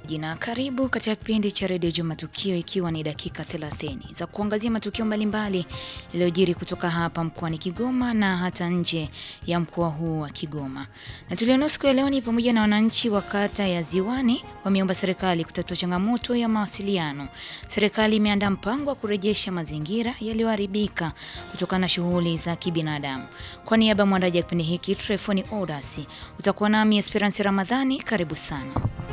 Jina karibu katika kipindi cha Radio Juma Matukio, ikiwa ni dakika 30 za kuangazia matukio mbalimbali yaliyojiri kutoka hapa mkoani Kigoma na hata nje ya mkoa huu wa Kigoma. Na tulionao siku ya leo ni pamoja na wananchi wa kata ya Ziwani wameomba serikali kutatua changamoto ya mawasiliano. Serikali imeandaa mpango wa kurejesha mazingira yaliyoharibika kutokana na shughuli za kibinadamu. Kwa niaba ya mwandaji wa kipindi hiki Trefoni Odasi, utakuwa nami Esperance Ramadhani. Karibu sana.